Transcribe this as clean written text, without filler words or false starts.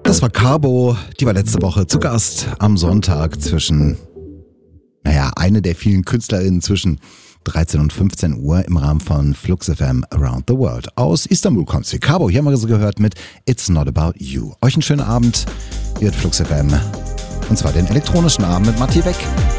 Das war Cabo, die war letzte Woche zu Gast am Sonntag zwischen, eine der vielen KünstlerInnen zwischen 13 und 15 Uhr im Rahmen von Flux FM Around the World. Aus Istanbul kommt sie. Cabo, hier haben wir sie gehört mit It's Not About You. Euch einen schönen Abend, hier at Flux FM. Und zwar den elektronischen Abend mit Matti Weck.